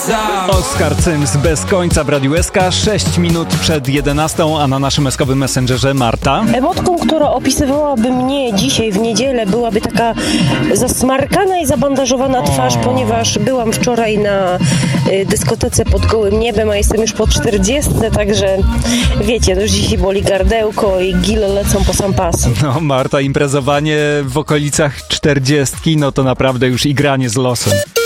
Oskar Cyms bez końca w Radiu SK, 6 minut przed 11, a na naszym eskowym messengerze Marta. Emotką, która opisywałaby mnie dzisiaj w niedzielę, byłaby taka zasmarkana i zabandażowana twarz, ponieważ byłam wczoraj na dyskotece pod gołym niebem, a jestem już po 40, także wiecie, już dzisiaj boli gardełko i gile lecą po sam pas. No Marta, imprezowanie w okolicach 40, no to naprawdę już igranie z losem.